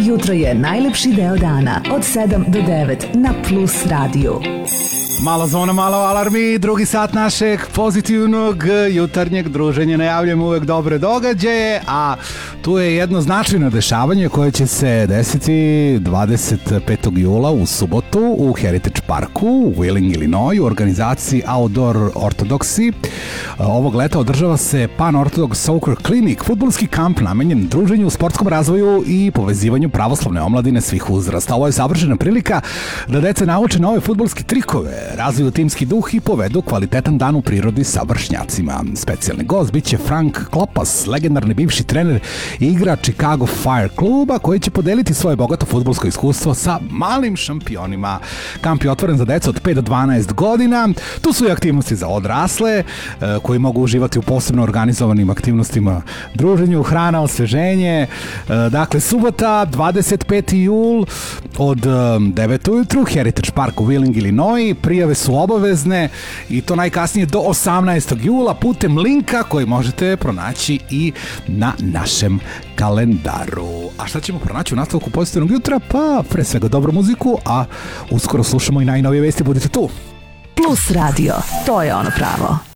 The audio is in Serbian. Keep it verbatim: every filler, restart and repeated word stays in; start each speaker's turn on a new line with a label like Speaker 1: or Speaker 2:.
Speaker 1: Jutro je najlepši deo dana od sedam do devet na Plus radiju.
Speaker 2: Malo zvona, malo alarmi, drugi sat našeg pozitivnog jutarnjeg druženja. Najavljamo uvek dobre događaje, a tu je jedno značajno dešavanje koje će se desiti dvadeset petog jula u subotu u Heritage Parku u Wheeling, Illinois, u organizaciji Outdoor Orthodoxy. Ovog leta održava se Pan-Orthodox Soccer Clinic, fudbalski kamp namenjen druženju, sportskom razvoju i povezivanju pravoslavne omladine svih uzrasta. Ovo je savršena prilika da deca nauče nove fudbalske trikove, razviju timski duh i povedu kvalitetan dan u prirodi sa vršnjacima. Specijalni gost biće Frank Klopas, legendarni bivši trener i igrač Chicago Fire kluba, koji će podeliti svoje bogato fudbalsko iskustvo sa malim šampionima. Kamp je otvoren za decu od pet do dvanaest godina. Tu su i aktivnosti za odrasle koji mogu uživati u posebno organizovanim aktivnostima, druženju, hrana, osveženje. Dakle, subota, dvadeset peti jul od devet ujutru, Heritage Park u Wheeling, Illinois. Prijave su obavezne i to najkasnije do osamnaestog jula putem linka koji možete pronaći i na našem kalendaru. A šta ćemo pronaći u nastavku pozitivnog jutra? Pa, pre svega dobru muziku, a uskoro slušamo i najnovije vesti, budite tu.
Speaker 1: Plus radio, to je ono pravo.